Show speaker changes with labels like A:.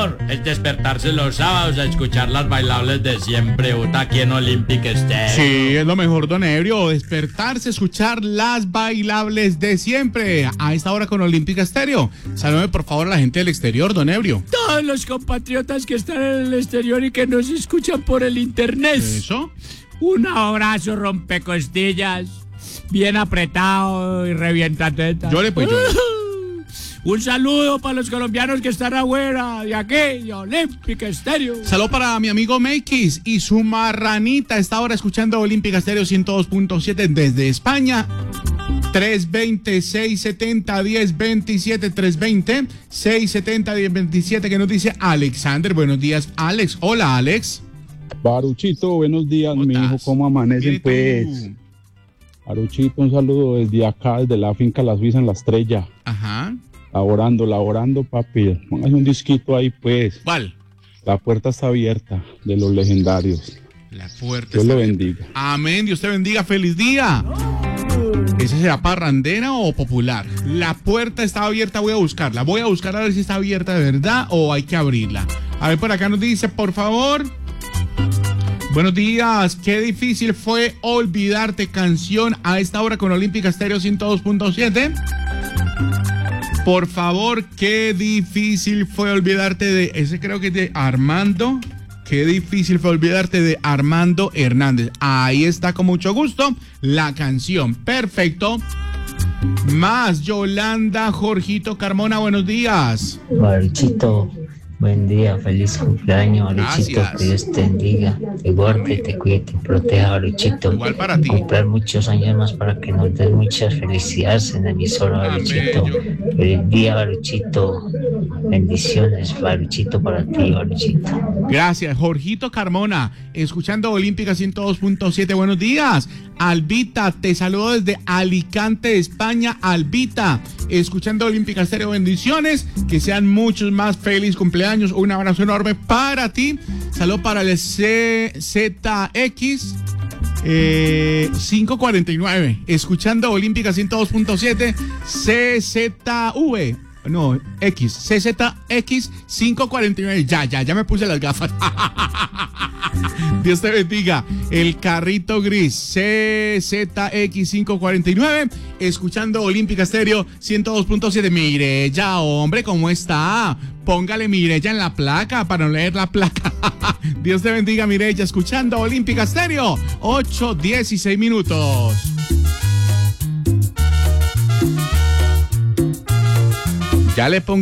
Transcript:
A: mejor es despertarse los sábados a escuchar las bailables de siempre, Uta, aquí en Olympic Stereo.
B: Sí, es lo mejor, don Ebrio, despertarse, escuchar las bailables de siempre. A esta hora con Olympic Stereo. Salude por favor a la gente del exterior, don Ebrio.
C: Todos los compatriotas que están en el exterior y que nos escuchan por el internet.
B: ¿Eso?
C: Un abrazo rompecostillas, bien apretado y revienta tetas.
B: Yo le pues yo.
C: Un saludo para los colombianos que están afuera de aquí, de Olympic Stereo.
B: Saludo para mi amigo Meikis y su marranita. A esta hora escuchando Olympic Stereo 102.7 desde España. 320-670-1027, 320-670-1027, que nos dice Alexander. Buenos días, Alex. Hola, Alex.
D: Baruchito, buenos días, mi hijo, ¿cómo amanecen, pues? Baruchito, un saludo desde acá, desde la finca La Suiza en La Estrella.
B: Ajá.
D: Laborando, papi. Póngase un disquito ahí, pues.
B: ¿Cuál?
D: La puerta está abierta, de Los Legendarios.
B: La puerta
D: Dios
B: está
D: lo
B: abierta.
D: bendiga.
B: Amén, Dios te bendiga, feliz día. ¿Ese será parrandera o popular? La puerta está abierta, voy a buscarla. Voy a buscar a ver si está abierta de verdad o hay que abrirla. A ver, por acá nos dice, por favor. Buenos días, qué difícil fue olvidarte, canción a esta hora con Olímpica Stereo 102.7. Por favor, qué difícil fue olvidarte de, ese creo que es de Armando. Qué difícil fue olvidarte de Armando Hernández. Ahí está, con mucho gusto, la canción. Perfecto. Más Yolanda, Jorgito Carmona, buenos días.
E: Baruchito, buen día, feliz cumpleaños, Baruchito, que Dios te bendiga, te guarde, te cuide, te proteja, Baruchito.
B: Igual para ti.
E: Cumplir muchos años más para que nos des muchas felicidades en el emisora, Baruchito. Feliz día, Baruchito. Bendiciones, Baruchito, para ti, Baruchito.
B: Gracias, Jorgito Carmona, escuchando Olímpica 102.7. Buenos días. Albita, te saludo desde Alicante, España. Albita, escuchando Olímpica Stereo, bendiciones, que sean muchos más. Feliz cumpleaños, un abrazo enorme para ti. Saludo para el CZX 549, escuchando Olímpica 102.7. CZV, no, CZX 549. Ya me puse las gafas. Dios te bendiga. El carrito gris CZX 549, escuchando Olímpica Stereo 102.7. Mireya, hombre, ¿cómo está? Póngale Mireya en la placa para no leer la placa. Dios te bendiga, Mireya, escuchando Olímpica Stereo 8:16 minutos. Ya le pongo